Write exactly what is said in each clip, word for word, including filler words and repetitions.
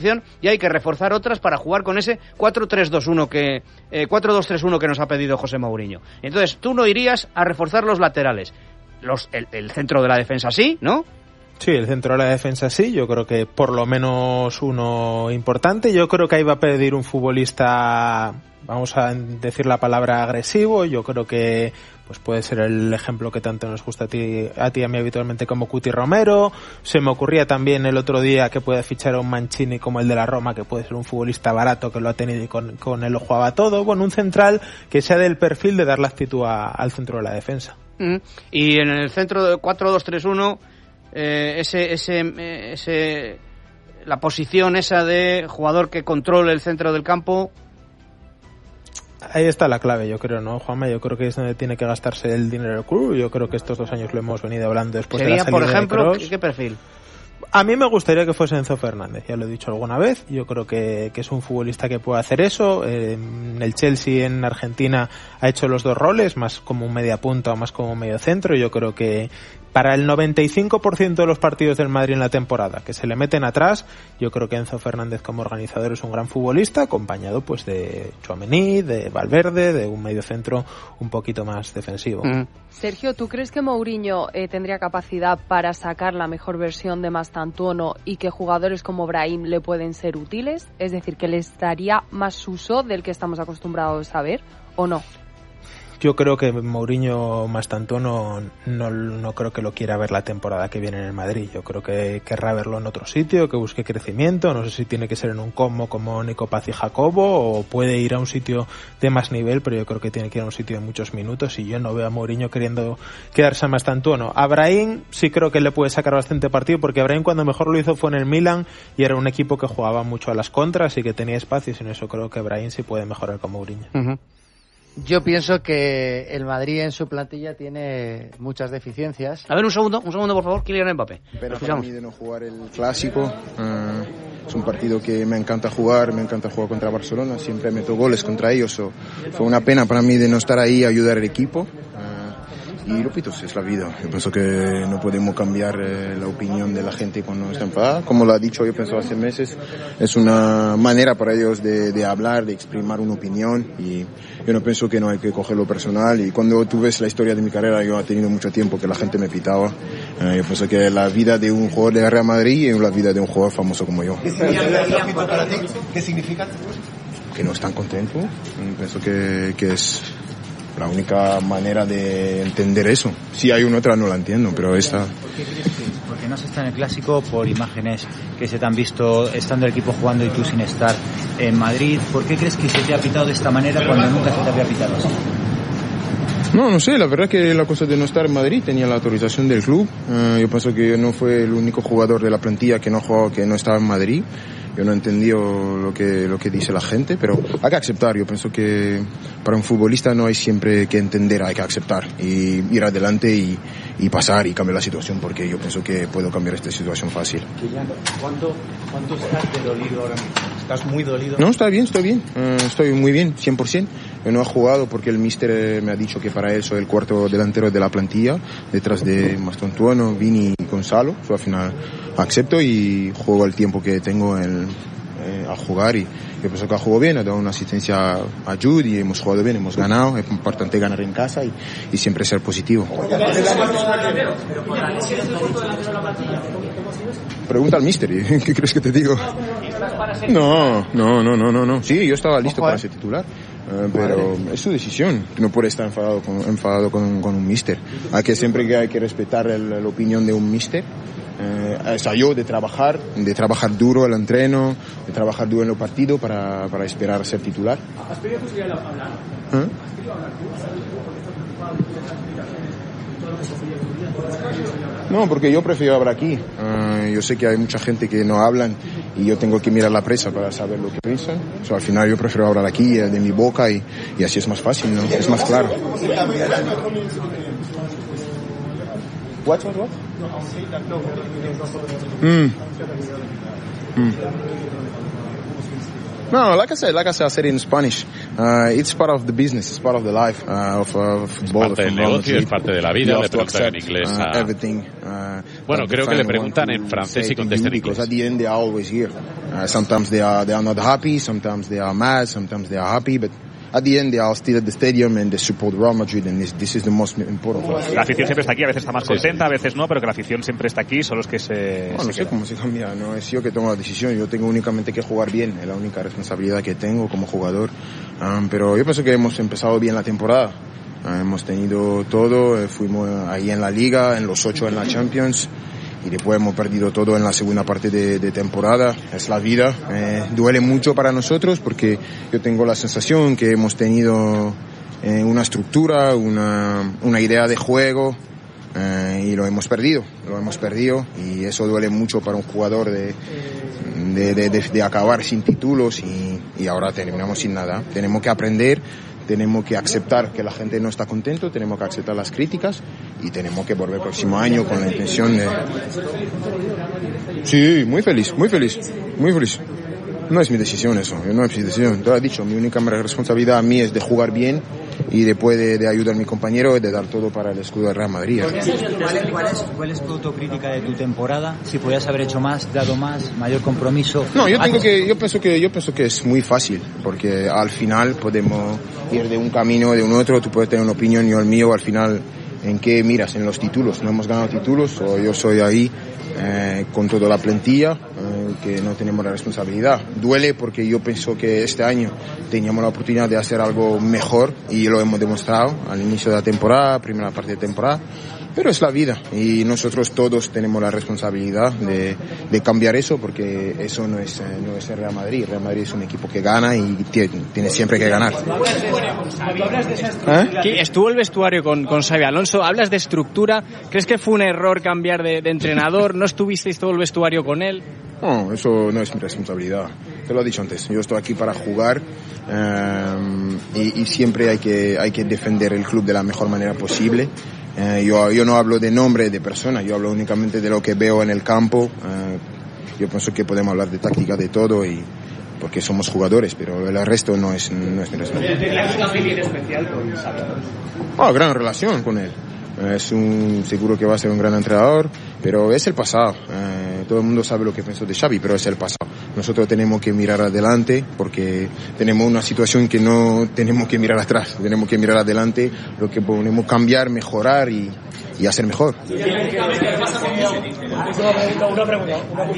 y hay que reforzar otras para jugar con ese cuatro tres dos uno que eh, cuatro dos tres uno que nos ha pedido José Mourinho. Entonces tú no irías a reforzar los laterales, los el, el centro de la defensa sí, ¿no? Sí, el centro de la defensa sí, yo creo que por lo menos uno importante. Yo creo que ahí va a pedir un futbolista, vamos a decir la palabra agresivo. Yo creo que pues puede ser el ejemplo que tanto nos gusta a ti, a ti y a mí habitualmente, como Cuti Romero. Se me ocurría también el otro día que puede fichar a un Mancini como el de la Roma, que puede ser un futbolista barato que lo ha tenido y con, con él lo jugaba todo. Bueno, un central que sea del perfil de dar la actitud a, al centro de la defensa. Mm. Y en el centro de cuatro dos tres uno, eh, ese, ese, ese, la posición esa de jugador que controle el centro del campo. Ahí está la clave, yo creo, ¿no, Juanma? Yo creo que es donde tiene que gastarse el dinero del club. Yo creo que estos dos años lo hemos venido hablando después de la salida de Kroos. Sería, por ejemplo, ¿qué perfil? A mí me gustaría que fuese Enzo Fernández, ya lo he dicho alguna vez. Yo creo que, que es un futbolista que puede hacer eso. Eh, el Chelsea en Argentina ha hecho los dos roles, más como un media punta o más como un medio centro. Yo creo que para el noventa y cinco por ciento de los partidos del Madrid en la temporada que se le meten atrás, yo creo que Enzo Fernández como organizador es un gran futbolista, acompañado pues de Tchouaméni, de Valverde, de un medio centro un poquito más defensivo. Mm. Sergio, ¿tú crees que Mourinho eh, tendría capacidad para sacar la mejor versión de Mastantuono y que jugadores como Brahim le pueden ser útiles? Es decir, que les daría más uso del que estamos acostumbrados a ver, ¿o no? Yo creo que Mourinho Mastantuono no, no creo que lo quiera ver la temporada que viene en el Madrid. Yo creo que querrá verlo en otro sitio, que busque crecimiento. No sé si tiene que ser en un Como como Nico Paz y Jacobo, o puede ir a un sitio de más nivel, pero yo creo que tiene que ir a un sitio de muchos minutos, y yo no veo a Mourinho queriendo quedarse a Mastantuono. A Brahim sí creo que le puede sacar bastante partido, porque Brahim cuando mejor lo hizo fue en el Milan, y era un equipo que jugaba mucho a las contras y que tenía espacios, y en eso creo que Brahim sí puede mejorar con Mourinho. Uh-huh. Yo pienso que el Madrid en su plantilla tiene muchas deficiencias. A ver, un segundo, un segundo por favor, Kylian Mbappé. Pero para mí de no jugar el clásico, uh, es un partido que me encanta jugar, me encanta jugar contra Barcelona, siempre meto goles contra ellos. So, fue una pena para mí de no estar ahí a ayudar al equipo. Y repito, es la vida. Yo pienso que no podemos cambiar eh, la opinión de la gente cuando está enfadada. Como lo ha dicho, yo pienso hace meses, es una manera para ellos de, de hablar, de exprimir una opinión, y yo no pienso que no hay que cogerlo personal. Y cuando tú ves la historia de mi carrera, yo he tenido mucho tiempo que la gente me pitaba. Eh, yo pienso que la vida de un jugador de Real Madrid es la vida de un jugador famoso como yo. ¿Qué significa? Que no están contentos. Pienso que, que es la única manera de entender eso. Si hay una otra no la entiendo, pero esta... ¿Por qué crees que, porque no se está en el clásico por imágenes que se te han visto estando el equipo jugando y tú sin estar en Madrid? ¿Por qué crees que se te ha pitado de esta manera cuando nunca se te había pitado así? No, no sé, la verdad que la cosa de no estar en Madrid tenía la autorización del club. Uh, yo pienso que yo no fue el único jugador de la plantilla que no jugaba, que no estaba en Madrid. Yo no he entendido lo que, lo que dice la gente, pero hay que aceptar. Yo pienso que para un futbolista no hay siempre que entender, hay que aceptar y ir adelante y, y pasar y cambiar la situación, porque yo pienso que puedo cambiar esta situación fácil. ¿Cuánto, cuánto estás de dolido ahora mismo? ¿Estás muy dolido? No, está bien, estoy bien. Uh, estoy muy bien, cien por ciento. Yo no he jugado porque el míster me ha dicho que para él soy el cuarto delantero de la plantilla, detrás de Mastantuono, Vini y Gonzalo. Yo al final acepto y juego el tiempo que tengo en, eh, a jugar, y yo pienso que ha jugado bien, ha dado una asistencia a Jude y hemos jugado bien, hemos ganado. Es importante ganar en casa y, y siempre ser positivo. Pregunta al míster, ¿qué crees que te digo? No, no, no, no, no, no. Sí, yo estaba listo para ser titular. Uh, pero es su decisión. No puede estar enfadado con, enfadado con, con un míster. Hay que siempre que hay que respetar el, la opinión de un míster. Eh, es a yo de trabajar, de trabajar duro el entreno, de trabajar duro en el partido para, para esperar a ser titular. ¿Has pedido posibilidad de hablar? ¿Eh? ¿Has pedido hablar tú? No, porque yo prefiero hablar aquí. Uh, yo sé que hay mucha gente que no hablan y yo tengo que mirar la prensa para saber lo que piensan. O sea, al final yo prefiero hablar aquí, de mi boca, y, y así es más fácil, ¿no? Es más claro. What, what, what? Mm. Mm. No, like I said, like I said, I said it in Spanish. Uh, it's part of the business, it's part of the life uh, of uh, football. Es parte del negocio, es parte de la vida, You le have to preguntan en accept inglés uh, a... everything. Uh, Bueno, creo que le preguntan en francés y contesta en inglés. At the end they are always here. Uh, sometimes they are they are not happy, sometimes they are mad, sometimes they are happy, but at the end they are still at the stadium and they support Real Madrid, and this, this is the most important for us. La afición siempre está aquí, a veces está más contenta, a veces no, pero que la afición siempre está aquí, son los que se... No, se no sé cómo se cambia, no es yo que tomo la decisión, yo tengo únicamente que jugar bien, es la única responsabilidad que tengo como jugador, um, pero yo pienso que hemos empezado bien la temporada. Uh, hemos tenido todo, eh, fuimos ahí en la Liga, en los ocho en la Champions, y después hemos perdido todo en la segunda parte de, de temporada. Es la vida, eh, duele mucho para nosotros porque yo tengo la sensación que hemos tenido eh, una estructura, una, una idea de juego, eh, y lo hemos perdido, lo hemos perdido, y eso duele mucho para un jugador de, de, de, de, de acabar sin títulos, y, y ahora terminamos sin nada. Tenemos que aprender. Tenemos que aceptar que la gente no está contento, tenemos que aceptar las críticas y tenemos que volver el próximo año con la intención de... Sí, muy feliz, muy feliz, muy feliz. No es mi decisión eso, no es mi decisión. Te lo he dicho, mi única responsabilidad a mí es de jugar bien y después de, de ayudar a mi compañero y de dar todo para el escudo de Real Madrid. ¿Cuál es, cuál, es, ¿Cuál es tu autocrítica de tu temporada? Si podías haber hecho más, dado más, mayor compromiso. No, yo tengo que, yo pienso que, yo pienso que es muy fácil, porque al final podemos ir de un camino o de un otro. Tú puedes tener una opinión, yo el mío. Al final, ¿en qué miras? En los títulos. No hemos ganado títulos, o yo soy ahí eh, con toda la plantilla, eh, que no tenemos la responsabilidad. Duele porque yo pienso que este año teníamos la oportunidad de hacer algo mejor y lo hemos demostrado al inicio de la temporada, primera parte de temporada. Pero es la vida y nosotros todos tenemos la responsabilidad de, de cambiar eso, porque eso no es, no es el Real Madrid. El Real Madrid es un equipo que gana y tiene, tiene siempre que ganar. ¿Eh? Estuvo el vestuario con, con Xabi Alonso, hablas de estructura, ¿crees que fue un error cambiar de, de entrenador? ¿No estuvisteis todo el vestuario con él? No, eso no es mi responsabilidad. Te lo he dicho antes, yo estoy aquí para jugar, um, y, y siempre hay que, hay que defender el club de la mejor manera posible. Eh, yo, yo no hablo de nombre de persona, yo hablo únicamente de lo que veo en el campo. Eh, yo pienso que podemos hablar de táctica, de todo, y porque somos jugadores, pero el resto no es, no es mi responsabilidad. especial con Xabi Alonso? Oh, gran relación con él. Es un, seguro que va a ser un gran entrenador, pero es el pasado. Eh, todo el mundo sabe lo que pienso de Xavi, pero es el pasado. Nosotros tenemos que mirar adelante porque tenemos una situación que no tenemos que mirar atrás. Tenemos que mirar adelante, lo que podemos cambiar, mejorar y, y hacer mejor. Una pregunta.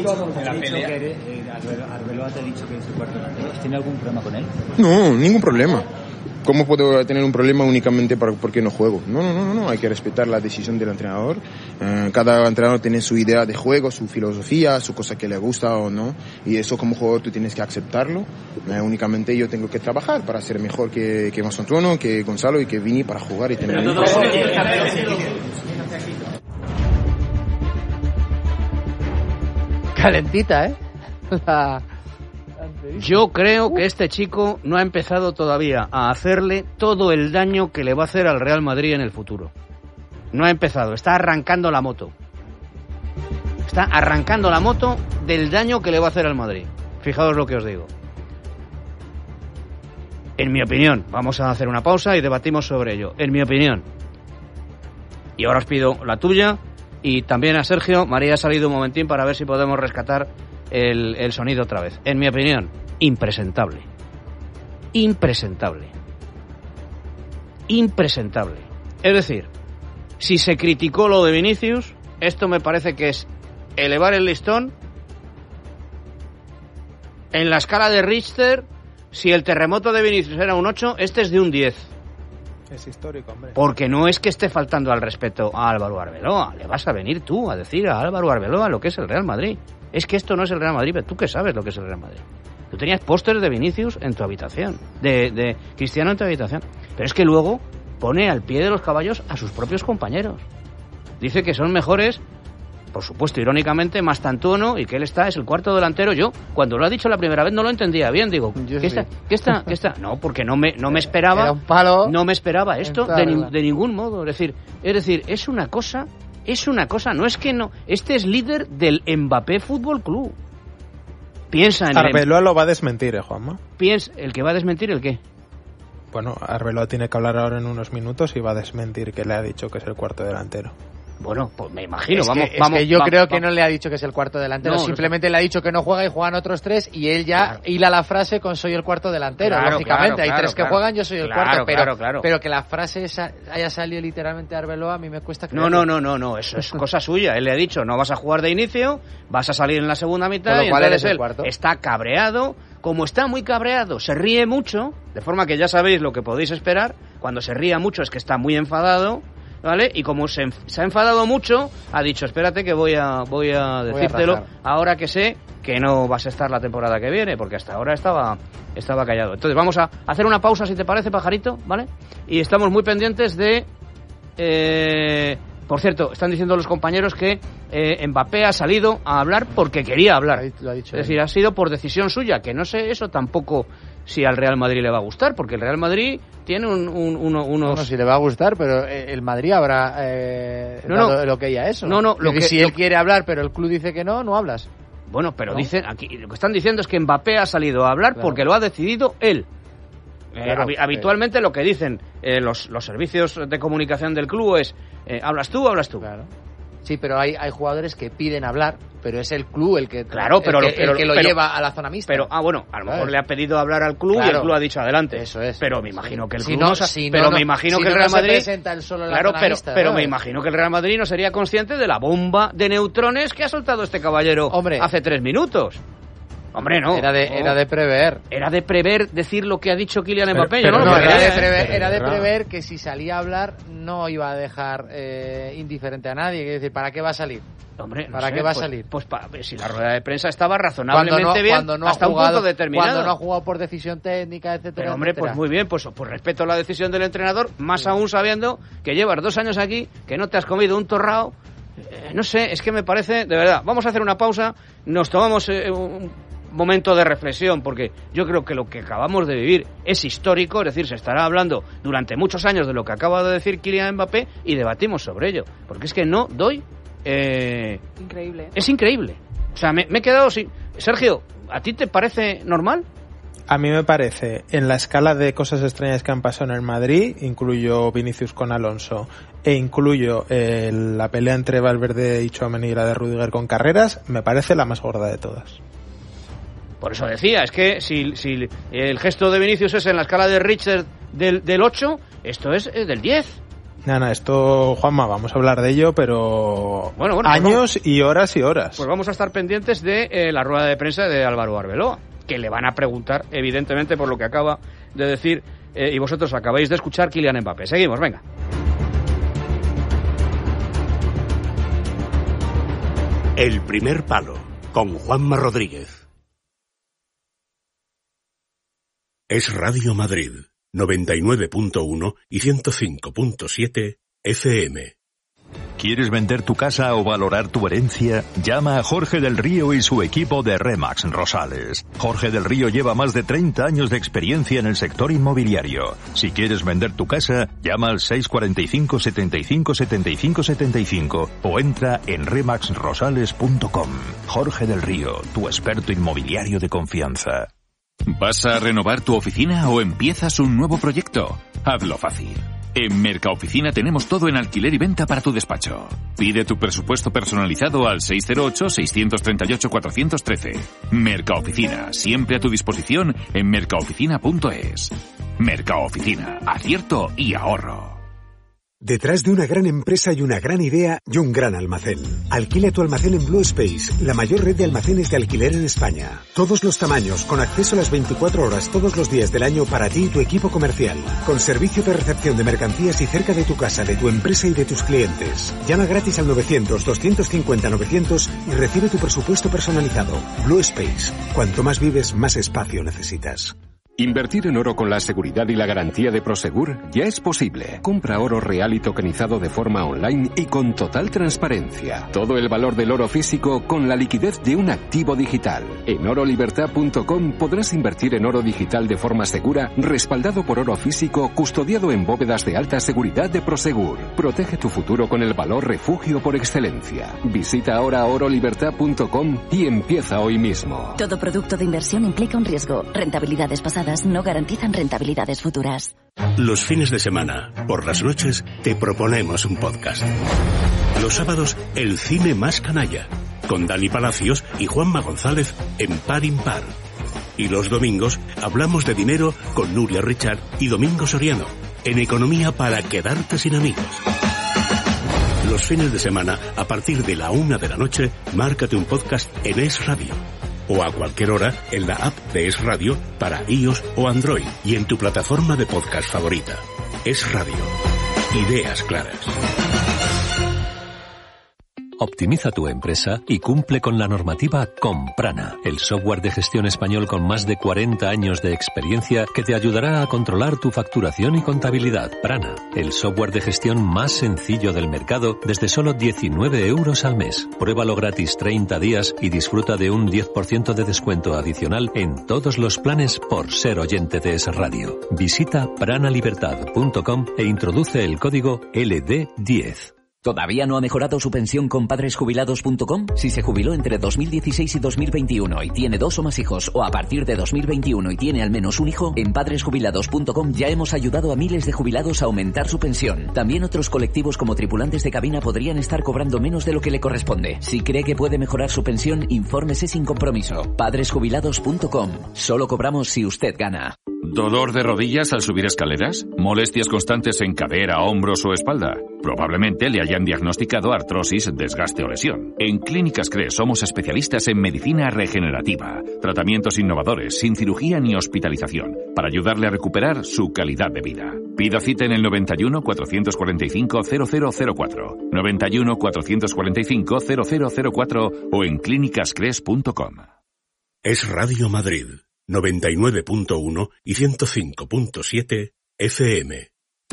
Arbeloa te ha dicho que es su cuarto delantero. ¿Tiene algún problema con él? No, ningún problema. ¿Cómo puedo tener un problema únicamente para, porque no juego? No, no, no, no, hay que respetar la decisión del entrenador. Eh, cada entrenador tiene su idea de juego, su filosofía, su cosa que le gusta o no, y eso como jugador tú tienes que aceptarlo. Eh, únicamente yo tengo que trabajar para ser mejor que, que Mastantuono, que Gonzalo y que Vini para jugar y tener... Calentita, ¿eh? La... Yo creo que este chico no ha empezado todavía a hacerle todo el daño que le va a hacer al Real Madrid en el futuro. No ha empezado, está arrancando la moto. Está arrancando la moto del daño que le va a hacer al Madrid. Fijaos lo que os digo. En mi opinión, vamos a hacer una pausa y debatimos sobre ello. En mi opinión. Y ahora os pido la tuya y también a Sergio. María ha salido un momentín para ver si podemos rescatar el, el sonido otra vez. En mi opinión, impresentable. Impresentable. Impresentable. Es decir, si se criticó lo de Vinicius, esto me parece que es elevar el listón. En la escala de Richter, si el terremoto de Vinicius era un ocho, este es de un diez. Es histórico, hombre. Porque no es que esté faltando al respeto a Álvaro Arbeloa. Le vas a venir tú a decir a Álvaro Arbeloa lo que es el Real Madrid. Es que esto no es el Real Madrid, pero tú que sabes lo que es el Real Madrid. Tú tenías pósters de Vinicius en tu habitación, de, de Cristiano en tu habitación. Pero es que luego pone al pie de los caballos a sus propios compañeros. Dice que son mejores, por supuesto, irónicamente, Mastantuono, y que él está, es el cuarto delantero. Yo, cuando lo ha dicho la primera vez, no lo entendía bien. Digo, ¿qué sí. está? ¿Qué está? ¿Qué está? No, porque no me, no me esperaba. Era un palo. No me esperaba esto de, ni, de ningún modo. Es decir, es decir, es una cosa, es una cosa, no es que no. Este es líder del Mbappé Fútbol Club. Piensa en Arbeloa el... lo va a desmentir, ¿eh, Juanma? Piensa, ¿el que va a desmentir el qué? Bueno, Arbeloa tiene que hablar ahora en unos minutos y va a desmentir que le ha dicho que es el cuarto delantero. Bueno, pues me imagino, es vamos, que, vamos. Es que yo vamos, creo vamos. que no le ha dicho que es el cuarto delantero, No, simplemente no le ha dicho que no juega y juegan otros tres y él ya claro. hila la frase con soy el cuarto delantero, claro, lógicamente. Claro, Hay claro, tres que claro. juegan, yo soy el claro, cuarto, pero, claro, claro. pero que la frase esa haya salido literalmente de Arbeloa a mí me cuesta creerlo. No, no, no, no, no, eso es cosa suya. Él le ha dicho, no vas a jugar de inicio, vas a salir en la segunda mitad y entonces él cuarto. está cabreado. Como está muy cabreado, se ríe mucho, de forma que ya sabéis lo que podéis esperar. Cuando se ría mucho es que está muy enfadado, ¿vale? Y como se, se ha enfadado mucho, ha dicho, espérate que voy a voy a decírtelo voy a ahora que sé que no vas a estar la temporada que viene, porque hasta ahora estaba estaba callado. Entonces vamos a hacer una pausa, si te parece, pajarito, ¿vale? Y estamos muy pendientes de... Eh, por cierto, están diciendo los compañeros que eh, Mbappé ha salido a hablar porque quería hablar. Lo ha dicho es decir, ha sido por decisión suya, que no sé eso tampoco si al Real Madrid le va a gustar, porque el Real Madrid tiene un, un, uno, unos... No, no, si le va a gustar, pero el Madrid habrá eh, no, dado no, lo que ella eso. No, no, lo que, si lo... él quiere hablar, pero el club dice que no, no hablas. Bueno, pero ¿no? dicen aquí, lo que están diciendo es que Mbappé ha salido a hablar claro. porque lo ha decidido él. Claro, eh, habitualmente eh. lo que dicen eh, los, los servicios de comunicación del club es eh, ¿hablas tú o hablas tú? Claro. Sí, pero hay, hay jugadores que piden hablar, pero es el club el que, claro, pero el lo, que, pero, el que lo pero, lleva a la zona mixta. Pero, ah, bueno, a lo mejor ¿sabes? Le ha pedido hablar al club claro. y el club ha dicho adelante. Eso es. Pero me imagino que el si club no, no, si pero no, me imagino si que el no Real se Madrid presenta el solo en la claro, zona pero, mixta, pero ¿no? me imagino que el Real Madrid no sería consciente de la bomba de neutrones que ha soltado este caballero Hombre. hace tres minutos. Hombre, no. Era de, no. era de prever. Era de prever decir lo que ha dicho Kylian Mbappé. Pero, Yo no, no, lo era, creía, de prever, ¿eh? era de prever que si salía a hablar no iba a dejar eh, indiferente a nadie. Es decir, ¿para qué va a salir? Hombre, no ¿Para sé, qué va a pues, salir? Pues pa, si la rueda de prensa estaba razonablemente cuando no, bien cuando no hasta jugado, un punto determinado. Cuando no ha jugado por decisión técnica, etcétera, Pero hombre, etcétera. pues muy bien, pues, pues respeto la decisión del entrenador, más sí. aún sabiendo que llevas dos años aquí, que no te has comido un torrao. Eh, no sé, es que me parece, de verdad, vamos a hacer una pausa, nos tomamos eh, un momento de reflexión, porque yo creo que lo que acabamos de vivir es histórico, es decir, se estará hablando durante muchos años de lo que acaba de decir Kylian Mbappé y debatimos sobre ello, porque es que no doy... Eh, increíble. Es increíble. O sea, me, me he quedado sin... Sergio, ¿a ti te parece normal? A mí me parece, en la escala de cosas extrañas que han pasado en el Madrid, incluyo Vinicius con Alonso e incluyo eh, la pelea entre Valverde y Tchouaméni y la de Rüdiger con Carreras, me parece la más gorda de todas. Por eso decía, es que si, si el gesto de Vinicius es en la escala de Richter del, del ocho, esto es del diez. Nada, esto, Juanma, vamos a hablar de ello, pero bueno, bueno, años pues y horas y horas. Pues vamos a estar pendientes de eh, la rueda de prensa de Álvaro Arbeloa, que le van a preguntar, evidentemente, por lo que acaba de decir, eh, y vosotros acabáis de escuchar, Kylian Mbappé. Seguimos, venga. El primer palo, con Juanma Rodríguez. Es Radio Madrid, noventa y nueve punto uno y ciento cinco punto siete F M. ¿Quieres vender tu casa o valorar tu herencia? Llama a Jorge del Río y su equipo de Remax Rosales. Jorge del Río lleva más de treinta años de experiencia en el sector inmobiliario. Si quieres vender tu casa, llama al seis cuatro cinco, setenta y cinco, setenta y cinco, setenta y cinco o entra en remax rosales punto com. Jorge del Río, tu experto inmobiliario de confianza. ¿Vas a renovar tu oficina o empiezas un nuevo proyecto? Hazlo fácil. En Mercaoficina tenemos todo en alquiler y venta para tu despacho. Pide tu presupuesto personalizado al seis cero ocho, seis tres ocho, cuatro uno tres. Mercaoficina, siempre a tu disposición en mercaoficina punto es. Mercaoficina, acierto y ahorro. Detrás de una gran empresa y una gran idea y un gran almacén. Alquila tu almacén en Blue Space, la mayor red de almacenes de alquiler en España. Todos los tamaños, con acceso a las veinticuatro horas todos los días del año para ti y tu equipo comercial. Con servicio de recepción de mercancías y cerca de tu casa, de tu empresa y de tus clientes. Llama gratis al novecientos, doscientos cincuenta, novecientos y recibe tu presupuesto personalizado. Blue Space. Cuanto más vives, más espacio necesitas. Invertir en oro con la seguridad y la garantía de Prosegur ya es posible. Compra oro real y tokenizado de forma online y con total transparencia. Todo el valor del oro físico con la liquidez de un activo digital. En oro libertad punto com podrás invertir en oro digital de forma segura, respaldado por oro físico, custodiado en bóvedas de alta seguridad de Prosegur. Protege tu futuro con el valor refugio por excelencia. Visita ahora oro libertad punto com y empieza hoy mismo. Todo producto de inversión implica un riesgo. Rentabilidades pasadas no garantizan rentabilidades futuras. Los fines de semana, por las noches, te proponemos un podcast. Los sábados, el cine más canalla, con Dani Palacios y Juanma González en Par Impar. Y los domingos, hablamos de dinero con Nuria Richard y Domingo Soriano, en Economía para quedarte sin amigos. Los fines de semana, a partir de la una de la noche, márcate un podcast en Es Radio. O a cualquier hora en la app de Es Radio para iOS o Android y en tu plataforma de podcast favorita. Es Radio. Ideas claras. Optimiza tu empresa y cumple con la normativa con Prana, el software de gestión español con más de cuarenta años de experiencia que te ayudará a controlar tu facturación y contabilidad. Prana, el software de gestión más sencillo del mercado desde solo diecinueve euros al mes. Pruébalo gratis treinta días y disfruta de un diez por ciento de descuento adicional en todos los planes por ser oyente de Es Radio. Visita pranalibertad punto com e introduce el código L D diez. ¿Todavía no ha mejorado su pensión con padres jubilados punto com? Si se jubiló entre dos mil dieciséis y dos mil veintiuno y tiene dos o más hijos, o a partir de dos mil veintiuno y tiene al menos un hijo, en padres jubilados punto com ya hemos ayudado a miles de jubilados a aumentar su pensión. También otros colectivos como tripulantes de cabina podrían estar cobrando menos de lo que le corresponde. Si cree que puede mejorar su pensión, infórmese sin compromiso. padres jubilados punto com. Solo cobramos si usted gana. ¿Dolor de rodillas al subir escaleras? ¿Molestias constantes en cadera, hombros o espalda? Probablemente le hayan diagnosticado artrosis, desgaste o lesión. En Clínicas Cres somos especialistas en medicina regenerativa, tratamientos innovadores, sin cirugía ni hospitalización, para ayudarle a recuperar su calidad de vida. Pida cita en el noventa y uno, cuatrocientos cuarenta y cinco, cero cero cero cuatro, noventa y uno, cuatrocientos cuarenta y cinco, cero cero cero cuatro o en clínicas cres punto com. Es Radio Madrid. noventa y nueve punto uno y ciento cinco punto siete F M.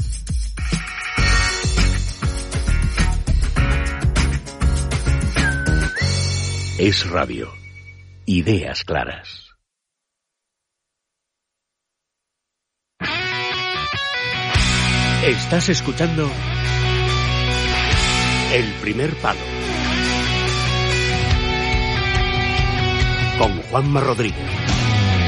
Es Radio. Ideas claras. Estás escuchando El Primer Palo con Juanma Rodríguez.